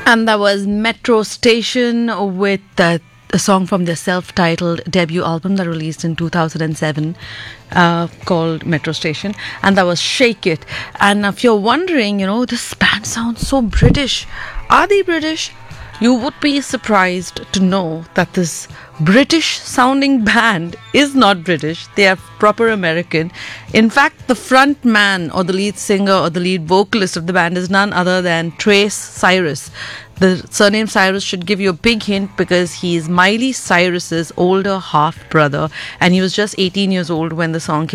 And that was Metro Station with a song from their self-titled debut album that released in 2007 called Metro Station. And that was Shake It. And if you're wondering, this band sounds so British. Are they British? You would be surprised to know that this British sounding band is not British. They are proper American. In fact, the front man or the lead singer or the lead vocalist of the band is none other than Trace Cyrus. The surname Cyrus should give you a big hint because he is Miley Cyrus's older half brother, and he was just 18 years old when the song came